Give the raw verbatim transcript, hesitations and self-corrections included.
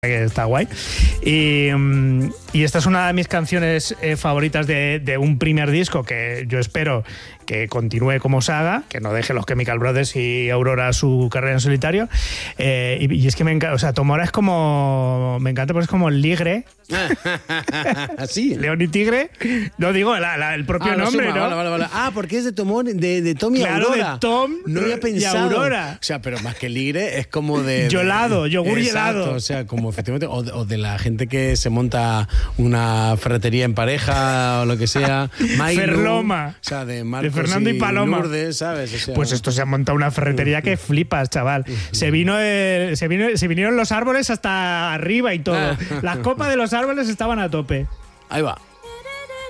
que está guay. Y, y esta es una de mis canciones eh, favoritas de, de un primer disco que yo espero que continúe como saga, que no deje los Chemical Brothers y Aurora su carrera en solitario. Eh, y, y es que me encanta, o sea, Tomora es como, me encanta porque es como el ligre. ¿Así? León y Tigre. No digo la, la, el propio ah, nombre, suma, ¿no? Vale, vale, vale. Ah, porque es de, Tomo, de, de Tom y claro, Aurora. de Tom no había pensado. y Aurora. O sea, pero más que ligre es como de... Yolado, de, yogur y exacto, helado. O sea, como efectivamente... O de, o de la gente que se monta una ferretería en pareja o lo que sea. Mailu, Ferloma. O sea, de Marcos de Fernando y, y Paloma. Lourdes, ¿sabes? O sea, pues esto se ha montado una ferretería que flipas, chaval. Se vino, el, se vino se vinieron los árboles hasta arriba y todo. Las copas de los árboles estaban a tope. Ahí va.